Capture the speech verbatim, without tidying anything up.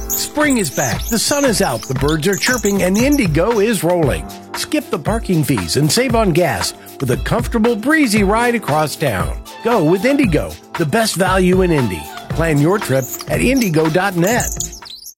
Spring is back, the sun is out, the birds are chirping, and Indigo is rolling. Skip the parking fees and save on gas with a comfortable, breezy ride across town. Go with Indigo, the best value in Indy. Plan your trip at indigo dot net.